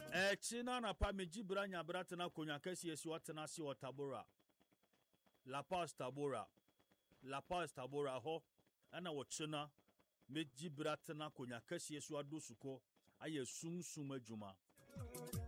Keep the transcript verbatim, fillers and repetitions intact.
Eh China na pa meji branya bratena konya kesi esi watena si Tabora. La Paz Tabora. La Paz Tabora ho ana wo China meji bratena konya kesi esi ado suko aye sum sum adwuma.